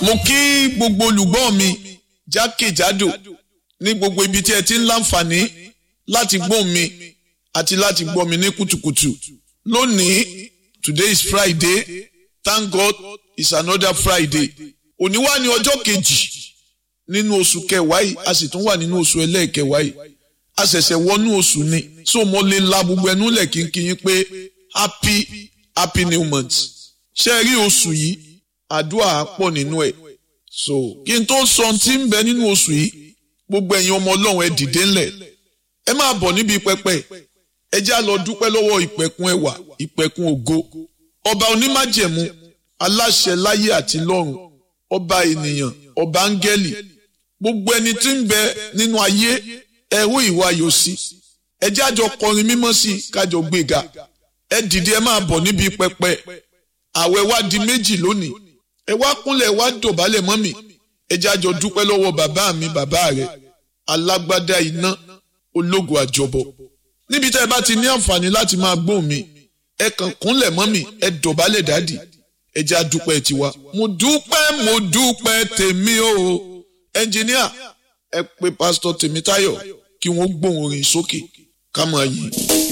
mo kí gbogbo olùgbọ́ mi jákèjádò ní gbogbo ibi tí ẹ ti ń láǹfààní láti gbọ́ mi àti láti gbọ́ mi ní kùtùkùtù lónìí. Today is Friday. Thank God it's another Friday. Òní wà ní ọjọ́ kejì nínú oṣù kẹwàá yìí, a sì tún wà nínú oṣù ẹlẹ́ẹ̀kẹwàá yìí. A ṣẹ̀ṣẹ̀ wọnú oṣù ni, so mo lè la gbogbo ẹnu lẹ̀ kínkín yín pé happy new month. Ṣé rí oṣù yìí, àdúrà pọ̀ nínú ẹ̀. So kí n tó sọ tí ń bẹ nínú oṣù yìí, gbogbo ẹ̀yin ọmọ Ọlọ́run ẹ dìde ńlẹ̀. Ẹ máa bọ̀ níbi pẹpẹ. Ẹ já lọ dúpẹ́ lọ́wọ́ ìpẹ̀kun ẹwà, ìpẹ̀kun ògo. Ọba onímájẹ̀mú, aláṣẹ láyé àti lọ́run, ọba ènìyàn, ọba áńgẹ́lì. Gbogbo ẹni tí ń bẹ nínú ayé, ẹ hó ìwà ayọ̀ sí. Ẹ jẹ́ àjọ kọrin mímọ́ sí kájọ gbéga. Ẹ dìde ẹ máa bọ̀ níbi pẹpẹ. Àwẹ̀ wá di méjì lónìí. Ẹ wá kúnlẹ̀ wá dọ̀bálẹ̀ mọ́ mi. Ẹ jẹ́ àjọ dúpẹ́ lọ́wọ́ bàbá mi, bàbá rẹ̀, alágbádá iná, ológo àjọbọ. Níbi tí ẹ bá ti ní àǹfààní láti máa gbóhùn mi, ẹ kàn kúnlẹ̀ mọ́ mi, ẹ dọ̀bálẹ̀ dádì. Ẹ jẹ́ àdúpẹ́ tiwa. Mo dúpẹ́ tèmi o. Ẹnjìníà, ẹ pe pásítọ̀ Tèmítáyọ̀ kí wọ́n gbóhùn orin sókè ká máa yìn.